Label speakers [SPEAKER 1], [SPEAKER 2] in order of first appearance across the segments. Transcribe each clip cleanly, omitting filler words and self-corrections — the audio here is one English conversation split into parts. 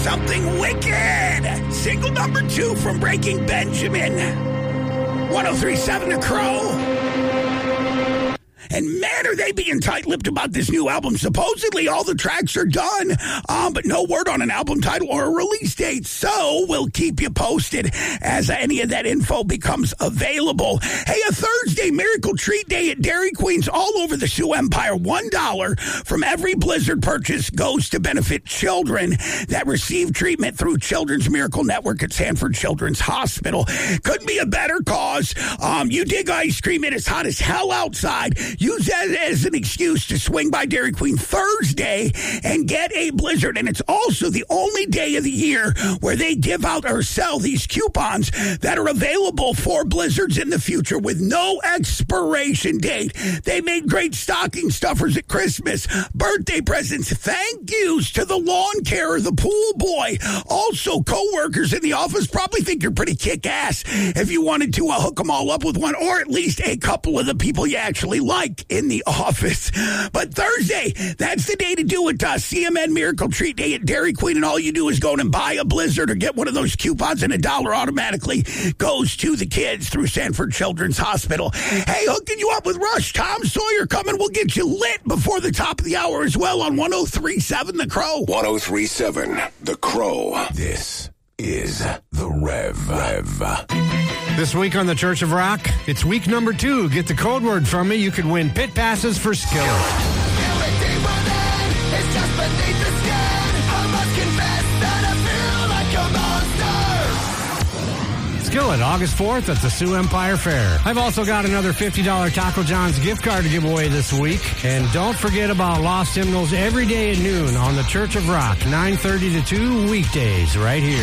[SPEAKER 1] something wicked. Single number 2 from Breaking Benjamin. 103.7 The Crow. And man, are they being tight-lipped about this new album. Supposedly, all the tracks are done, but no word on an album title or a release date. So we'll keep you posted as any of that info becomes available. Hey, a Thursday Miracle Treat Day at Dairy Queen's all over the Sioux Empire. $1 from every Blizzard purchase goes to benefit children that receive treatment through Children's Miracle Network at Sanford Children's Hospital. Couldn't be a better cause. You dig ice cream, it is hot as hell outside. Use that as an excuse to swing by Dairy Queen Thursday and get a Blizzard. And it's also the only day of the year where they give out or sell these coupons that are available for Blizzards in the future with no expiration date. They made great stocking stuffers at Christmas, birthday presents, thank yous to the lawn carer, the pool boy. Also, co-workers in the office probably think you're pretty kick-ass if you wanted to hook them all up with one, or at least a couple of the people you actually like in the office. But Thursday, that's the day to do it. CMN Miracle Treat Day at Dairy Queen, and all you do is go in and buy a Blizzard or get one of those coupons, and $1 automatically goes to the kids through Sanford Children's Hospital. Hey, hooking you up with Rush. Tom Sawyer coming. We'll get you lit before the top of the hour as well on 103.7 The Crow.
[SPEAKER 2] 103.7 The Crow. This is The Rev.
[SPEAKER 3] This week on the Church of Rock, it's week number 2. Get the code word from me. You could win pit passes for Skillet. Skillet, August 4th at the Sioux Empire Fair. I've also got another $50 Taco John's gift card to give away this week. And don't forget about Lost Hymnals every day at noon on the Church of Rock, 9:30 to 2 weekdays right here.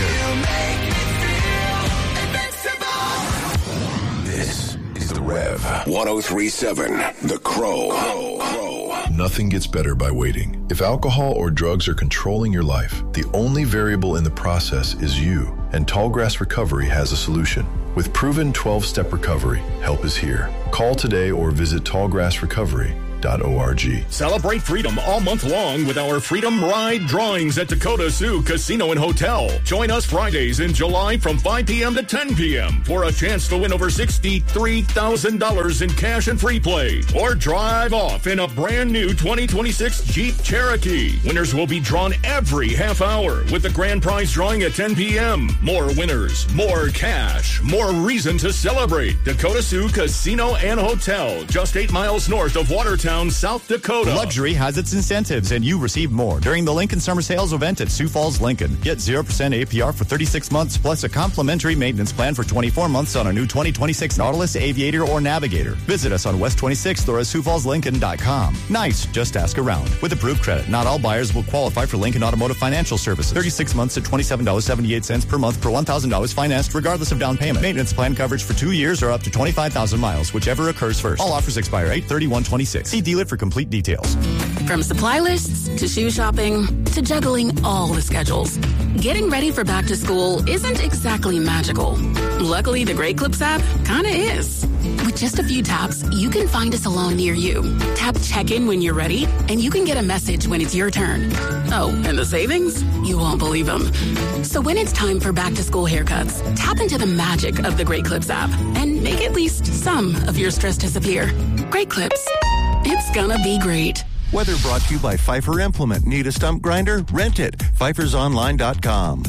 [SPEAKER 2] This is The Rev. 103.7 The Crow.
[SPEAKER 4] Nothing gets better by waiting. If alcohol or drugs are controlling your life, the only variable in the process is you. And Tallgrass Recovery has a solution. With proven 12-step recovery, help is here. Call today or visit tallgrassrecovery.org.
[SPEAKER 5] Celebrate freedom all month long with our Freedom Ride drawings at Dakota Sioux Casino and Hotel. Join us Fridays in July from 5 p.m. to 10 p.m. for a chance to win over $63,000 in cash and free play. Or drive off in a brand new 2026 Jeep Cherokee. Winners will be drawn every half hour with the grand prize drawing at 10 p.m. More winners, more cash, more reason to celebrate. Dakota Sioux Casino and Hotel, just 8 miles north of Watertown, South Dakota.
[SPEAKER 6] Luxury has its incentives, and you receive more during the Lincoln Summer Sales event at Sioux Falls, Lincoln. Get 0% APR for 36 months, plus a complimentary maintenance plan for 24 months on a new 2026 Nautilus, Aviator, or Navigator. Visit us on West 26th or at SiouxFallsLincoln.com. Nice, just ask around. With approved credit, not all buyers will qualify for Lincoln Automotive Financial Services. 36 months at $27.78 per month per $1,000 financed, regardless of down payment. Maintenance plan coverage for 2 years or up to 25,000 miles, whichever occurs first. All offers expire 8/31/26. See dealer for complete details.
[SPEAKER 7] From supply lists to shoe shopping to juggling all the schedules, getting ready for back to school isn't exactly magical. Luckily, the Great Clips app kinda is. With just a few taps, you can find a salon near you. Tap check-in when you're ready, and you can get a message when it's your turn. Oh, and the savings? You won't believe them. So when it's time for back-to-school haircuts, tap into the magic of the Great Clips app and make at least some of your stress disappear. Great Clips. It's gonna be great.
[SPEAKER 8] Weather brought to you by Pfeiffer Implement. Need a stump grinder? Rent it. PfeiffersOnline.com.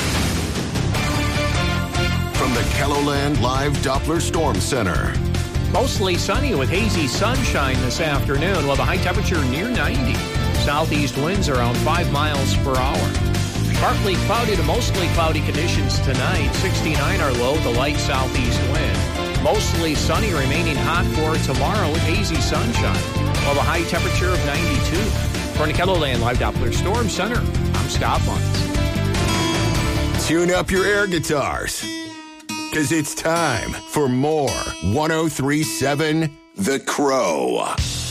[SPEAKER 2] From the KELOLAND Live Doppler Storm Center.
[SPEAKER 9] Mostly sunny with hazy sunshine this afternoon. We'll have a high temperature near 90. Southeast winds around 5 miles per hour. Partly cloudy to mostly cloudy conditions tonight. 69 are low, the light southeast wind. Mostly sunny, remaining hot for tomorrow with hazy sunshine. We'll have a high temperature of 92. For the KELOLAND Live Doppler Storm Center, I'm Scott Bunce.
[SPEAKER 2] Tune up your air guitars, because it's time for more 103.7 The Crow.